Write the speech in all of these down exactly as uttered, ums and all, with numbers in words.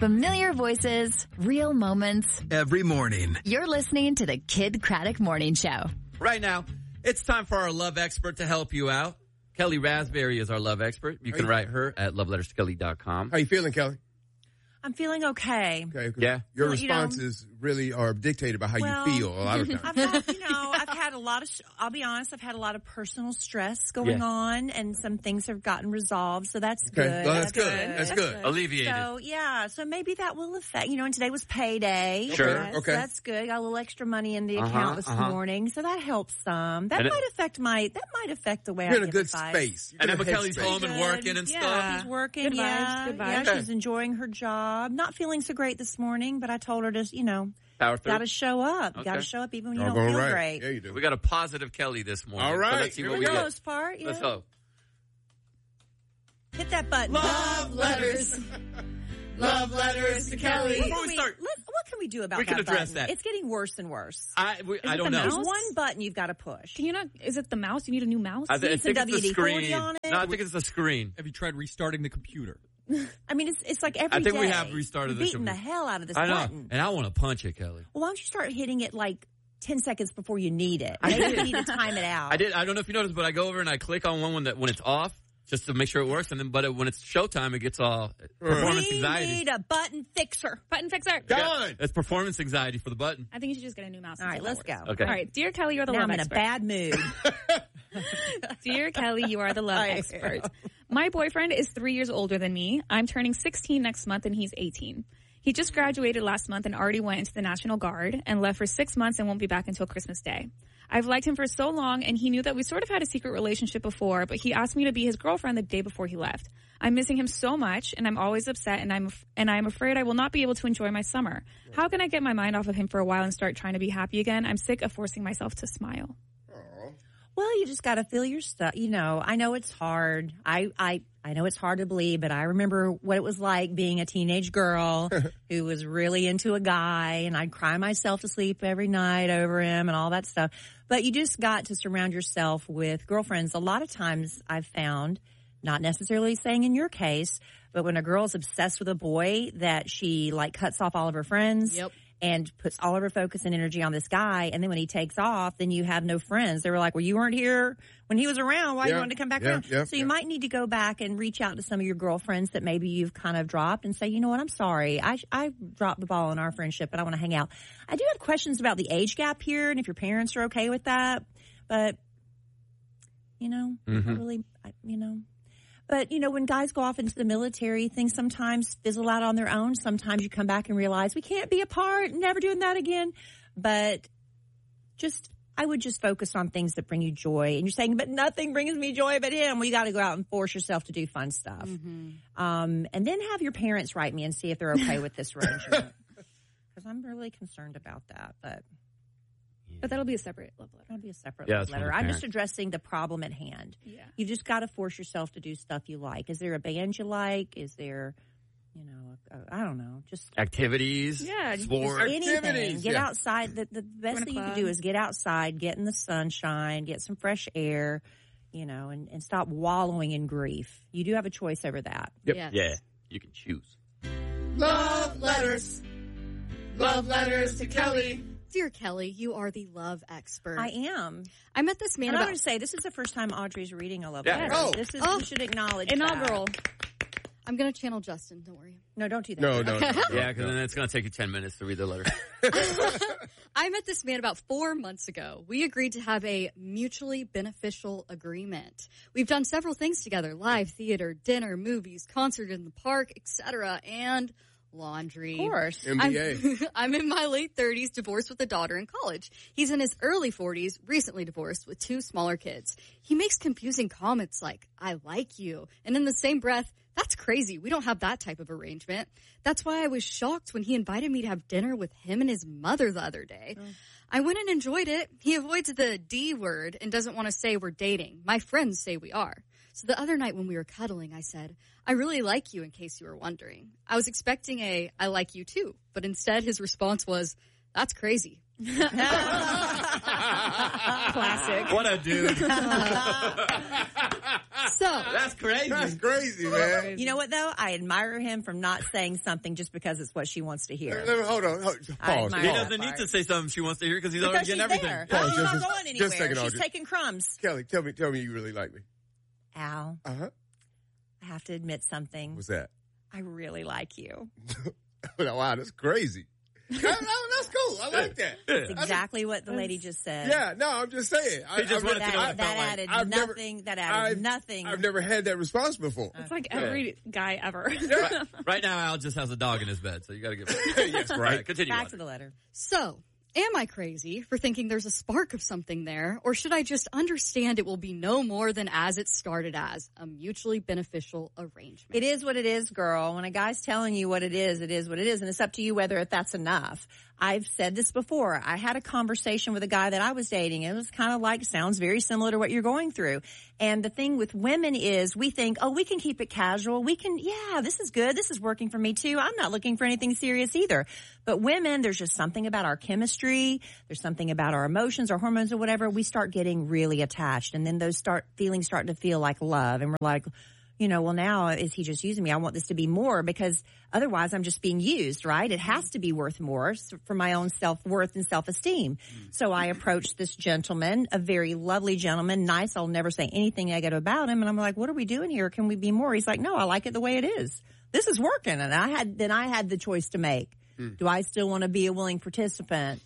Familiar voices, real moments. Every morning. You're listening to the Kid Craddock Morning Show. Right now, it's time for our love expert to help you out. Kelly Raspberry is our love expert. You can write her at love letters to kelly dot com. How you feeling, Kelly? I'm feeling okay. Okay. Yeah. Your Well, you know- responses really are dictated by how Well, you feel a lot of times. I've had, you know, I've had a lot of, I'll be honest, I've had a lot of personal stress going Yeah. on, and some things have gotten resolved, so that's Okay. good. Well, that's good. That's good. Alleviated. So, yeah, so maybe that will affect, you know, and today was payday. Sure. Yes, Okay. That's good. Got a little extra money in the Uh-huh, account this uh-huh. morning, so that helps some. That And it- might affect my, that might affect the way You're I in a give good advice. space. You're And in then a Kelly's headspace. home and working and Yeah, stuff. she's working. Good vibes, yeah, good vibes. yeah, Okay. she's enjoying her job. Not feeling so great this morning, but I told her to, you know, Power through. got to show up. Okay. Got to show up even when you All don't feel right. great. Yeah, you do. We got a positive Kelly this morning. All So right. let's see Here what we we For the go. get. most part, yeah. Let's go. Hit that button. Love letters. Love letters to Kelly. What Before can we we- start- let- what can we do about We that can address button? that. It's getting worse and worse. I, we, I it don't the know. There's mouse? one button you've got to push. Can you not? Is it the mouse? You need a new mouse. I, th- I See some think it's the W D forty screen. on it? No, I think it's the screen. Have you tried restarting the computer? I mean, it's it's like every I think we day, have restarted you're the beating the computer. hell out of this I know. button. And I want to punch it, Kelly. Well, why don't you start hitting it like ten seconds before you need it? I Maybe did. you need to time it out. I did. I don't know if you noticed, but I go over and I click on one when that when it's off, just to make sure it works. And then, but it, when it's showtime, it gets all performance We anxiety. need a button fixer. Button fixer. Done. It's performance anxiety for the button. I think you should just get a new mouse. All right, until let's that go. works. Okay. All right, dear Kelly, you're the Now love I'm in a expert. bad mood. Dear Kelly, you are the love I expert. My boyfriend is three years older than me. I'm turning sixteen next month and he's eighteen. He just graduated last month and already went into the National Guard and left for six months and won't be back until Christmas Day. I've liked him for so long and he knew that we sort of had a secret relationship before, but he asked me to be his girlfriend the day before he left. I'm missing him so much and I'm always upset and I'm and I'm afraid I will not be able to enjoy my summer. How can I get my mind off of him for a while and start trying to be happy again? I'm sick of forcing myself to smile. Well, you just got to feel your stuff. You know, I know it's hard. I, I, I know it's hard to believe, but I remember what it was like being a teenage girl who was really into a guy, and I'd cry myself to sleep every night over him and all that stuff. But you just got to surround yourself with girlfriends. A lot of times I've found, not necessarily saying in your case, but when a girl's obsessed with a boy, that she like cuts off all of her friends. Yep. And puts all of her focus and energy on this guy. And then when he takes off, then you have no friends. They were like, well, you weren't here when he was around. Why Yeah, you wanted to come back yeah, around? yeah, so you yeah. might need to go back and reach out to some of your girlfriends that maybe you've kind of dropped and say, you know what, I'm sorry. I, I dropped the ball in our friendship, but I want to hang out. I do have questions about the age gap here and if your parents are okay with that. But, you know, Mhm. I really, I, you know. But, you know, when guys go off into the military, things sometimes fizzle out on their own. Sometimes you come back and realize we can't be apart, never doing that again. But just, I would just focus on things that bring you joy. And you're saying, but nothing brings me joy but him. Well, you got to go out and force yourself to do fun stuff. Um, and then have your parents write me and see if they're okay with this arrangement. Because I'm really concerned about that. But But that'll be a separate love letter. that'll be a separate Yeah, love it's from letter. the I'm just parents. addressing the problem at hand. Yeah. You just got to force yourself to do stuff you like. Is there a band you like? Is there, you know, a, a, I don't know, just Activities. Yeah, just Sports. anything. Activities, Get yeah. outside. The, the best Join a thing you can club. do is get outside, get in the sunshine, get some fresh air, you know, and, and stop wallowing in grief. You do have a choice over that. Yep. Yes. Yeah. You can choose. Love letters. Love letters to Kelly. Dear Kelly, you are the love expert. I am. I met this man And I'm about going to say, this is the first time Audrey's reading a love Yeah. letter. Oh. This is, Oh. we should acknowledge Inaugural. that. I'm going to channel Justin, don't worry. No, don't do that. No, no, no. Yeah, because then it's going to take you ten minutes to read the letter. I met this man about four months ago. We agreed to have a mutually beneficial agreement. We've done several things together: live theater, dinner, movies, concert in the park, et cetera, and laundry. Of course. M B A. I'm, I'm in my late thirties, divorced with a daughter in college. He's in his early forties, recently divorced with two smaller kids. He makes confusing comments like, I like you. And in the same breath, that's crazy. We don't have that type of arrangement. That's why I was shocked when he invited me to have dinner with him and his mother the other day. Oh. I went and enjoyed it. He avoids the D word and doesn't want to say we're dating. My friends say we are. So the other night when we were cuddling, I said, I really like you, in case you were wondering. I was expecting a I like you too, but instead his response was, that's crazy. Classic. What a dude. So That's crazy. That's crazy, man. You know what, though? I admire him from not saying something just because it's what she wants to hear. Let me, hold on. Hold, I pause. admire He that doesn't need part. to say something she wants to hear because he's Because already she's getting everything. there. Pause, She's just- not just- going just anywhere. a second, She's Audrey. taking crumbs. Kelly, tell me, tell me you really like me. Al, Uh-huh. I have to admit something. What's that? I really like you. Wow, that's crazy. No, no, that's cool. I like that. It's exactly what the lady just said. Yeah, no, I'm just saying. I, He just I've wanted to never- know what That, it that felt like. added I've never- nothing. that added I've- nothing. I've never had that response before. It's like every guy ever. Right, right now, Al just has a dog in his bed, so you got to give it. Yes, All right. Continue. Back Audrey. to the letter. So, am I crazy for thinking there's a spark of something there, or should I just understand it will be no more than as it started as, a mutually beneficial arrangement? It is what it is, girl. When a guy's telling you what it is, it is what it is, and it's up to you whether that's enough. I've said this before. I had a conversation with a guy that I was dating. It was kind of like, sounds very similar to what you're going through. And the thing with women is we think, oh, we can keep it casual. We can, yeah, this is good. This is working for me too. I'm not looking for anything serious either. But women, there's just something about our chemistry. There's something about our emotions, our hormones or whatever. We start getting really attached. And then those start feelings start to feel like love. And we're like, you know, well, now is he just using me? I want this to be more because otherwise I'm just being used, right? It has to be worth more for my own self-worth and self-esteem. So I approached this gentleman, a very lovely gentleman, nice. I'll never say anything negative about him. And I'm like, what are we doing here? Can we be more? He's like, no, I like it the way it is. This is working. And I had, then I had the choice to make. Mm. Do I still want to be a willing participant?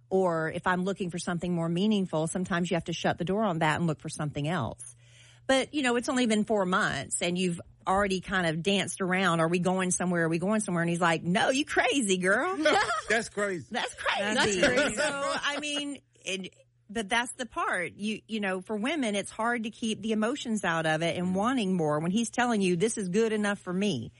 Or if I'm looking for something more meaningful, sometimes you have to shut the door on that and look for something else. But, you know, it's only been four months and you've already kind of danced around. Are we going somewhere? Are we going somewhere? And he's like, no, you crazy, girl. That's crazy. That's crazy. That's crazy. So, I mean, it, but that's the part. You, you know, for women, it's hard to keep the emotions out of it and wanting more when he's telling you this is good enough for me.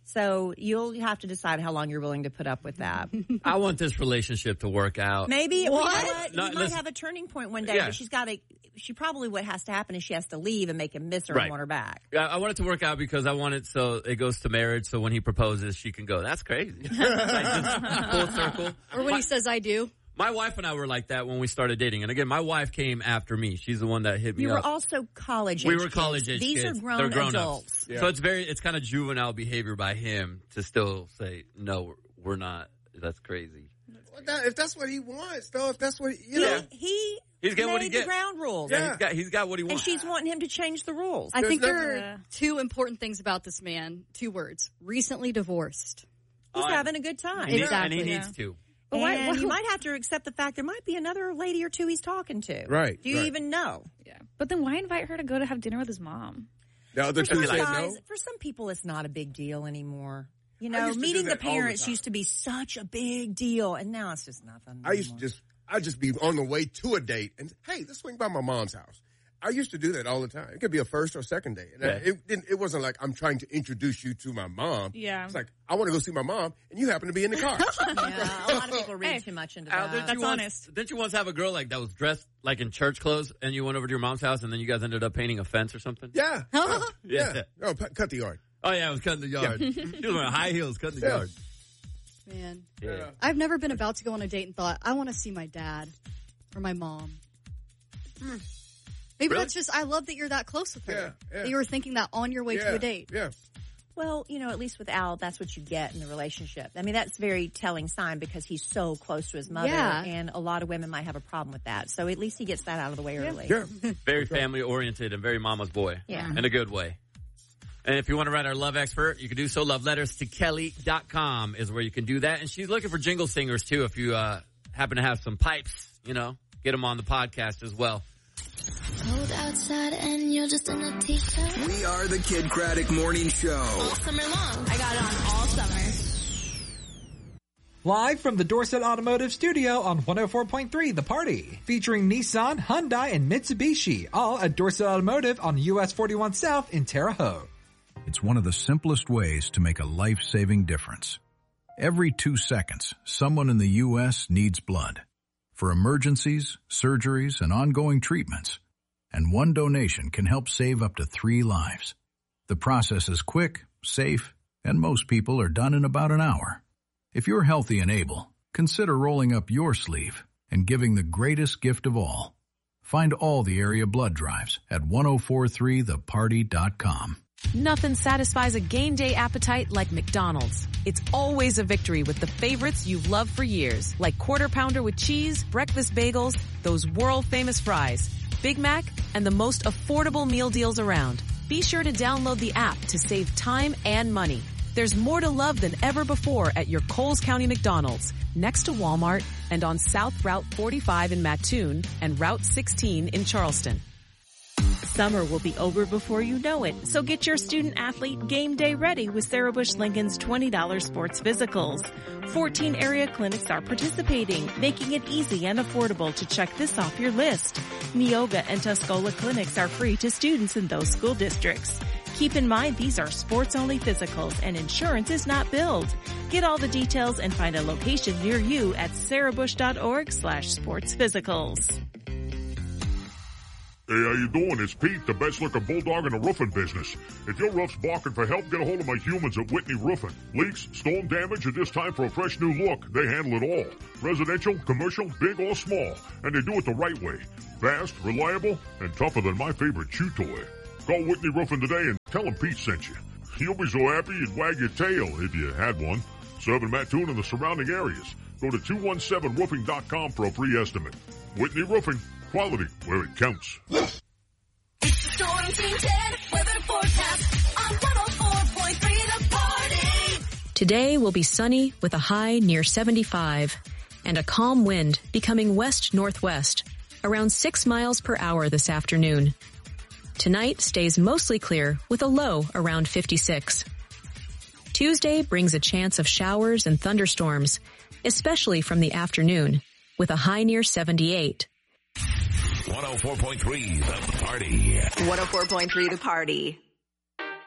So you'll have to decide how long you're willing to put up with that. I want this relationship to work out. Maybe What? You know what? No, he might listen. have a turning point one day, Yeah. but she's got to. She probably what has to happen is she has to leave and make him miss her Right. and want her back. Yeah, I want it to work out because I want it so it goes to marriage. So when he proposes, she can go, that's crazy. Like, just full circle. Or when my, he says, I do. my wife and I were like that when we started dating. And again, my wife came after me. She's the one that hit me You were up. also college. we age were college kids. age These kids. are grown, They're grown adults. ups. So it's very, it's kind of juvenile behavior by him to still say, no, we're, we're not. That's crazy. Well, that- if that's what he wants, though, if that's what, you He, know. he He's getting made what he the gets. ground rules. Yeah, he's got, he's got what he And wants. she's wanting him to change the rules. I There's think never- there Yeah. are two important things about this man. Two words. Recently divorced. He's Uh, having a good time. And he- Exactly. And he Yeah. needs to. But why- And why- you might have to accept the fact there might be another lady or two he's talking to. Right, Do you right. even know? Yeah. But then why invite her to go to have dinner with his mom? The other For two some, say guys, no. for some people, it's not a big deal anymore. You I know, used to do meeting the that all the parents time. used to be such a big deal, and now it's just nothing. I used to anymore. just, I'd just be on the way to a date and, hey, let's swing by my mom's house. I used to do that all the time. It could be a first or second date. And I, Yeah. it, didn't, it wasn't like I'm trying to introduce you to my mom. Yeah. It's like, I want to go see my mom, and you happen to be in the car. Yeah, a lot of people read Hey, too much into Al, that. didn't That's you once, honest. Didn't you once have a girl like that was dressed like in church clothes, and you went over to your mom's house, and then you guys ended up painting a fence or something? yeah. Yeah. Yeah. Oh, p- cut the yard. Oh yeah, I was cutting the yard. She was wearing high heels, cutting the Yeah. yard. Man. Yeah. I've never been about to go on a date and thought, I want to see my dad or my mom. Hmm. Maybe Really? that's just, I love that you're that close with her. Yeah, yeah. That you were thinking that on your way yeah. to a date. Yeah. Well, you know, at least with Al, that's what you get in the relationship. I mean, that's very telling sign because he's so close to his mother, Yeah. and a lot of women might have a problem with that. So at least he gets that out of the way early. Yeah. Very family oriented and very mama's boy. Yeah. In a good way. And if you want to write our love expert, you can do so. Love letters to Kelly dot com is where you can do that. And she's looking for jingle singers too. If you uh, happen to have some pipes, you know, get them on the podcast as well. Cold outside and you're just in a t-shirt. We are the Kid Craddock Morning Show. All summer long. I got it on all summer. Live from the Dorset Automotive Studio on one oh four point three The Party. Featuring Nissan, Hyundai, and Mitsubishi. All at Dorset Automotive on U S forty-one South in Terre Haute. It's one of the simplest ways to make a life-saving difference. Every two seconds, someone in the U S needs blood. For emergencies, surgeries, and ongoing treatments. And one donation can help save up to three lives. The process is quick, safe, and most people are done in about an hour. If you're healthy and able, consider rolling up your sleeve and giving the greatest gift of all. Find all the area blood drives at ten forty-three the party dot com. Nothing satisfies a game day appetite like McDonald's. It's always a victory with the favorites you've loved for years, like Quarter Pounder with cheese, breakfast bagels, those world-famous fries, Big Mac, and the most affordable meal deals around. Be sure to download the app to save time and money. There's more to love than ever before at your Coles County McDonald's, next to Walmart, and on South Route forty-five in Mattoon and Route sixteen in Charleston. Summer will be over before you know it, so get your student athlete game day ready with Sarah Bush Lincoln's twenty dollars sports physicals. fourteen area clinics are participating, making it easy and affordable to check this off your list. Neoga and Tuscola clinics are free to students in those school districts. Keep in mind these are sports-only physicals and insurance is not billed. Get all the details and find a location near you at sarahbush.org slash sports physicals. Hey, how you doing? It's Pete, the best-looking bulldog in the roofing business. If your roof's barking for help, get a hold of my humans at Whitney Roofing. Leaks, storm damage, or just time for a fresh new look, they handle it all. Residential, commercial, big or small. And they do it the right way. Fast, reliable, and tougher than my favorite chew toy. Call Whitney Roofing today and tell them Pete sent you. You'll be so happy you'd wag your tail if you had one. Serving Mattoon and the surrounding areas. Go to two one seven roofing dot com for a free estimate. Whitney Roofing. Quality where it counts. It's the Storm Team ten weather forecast on one oh four point three The Party. Today will be sunny with a high near seventy-five and a calm wind becoming west-northwest around six miles per hour this afternoon. Tonight stays mostly clear with a low around fifty-six. Tuesday brings a chance of showers and thunderstorms, especially from the afternoon, with a high near seventy-eight. one oh four point three The Party. one oh four point three The Party.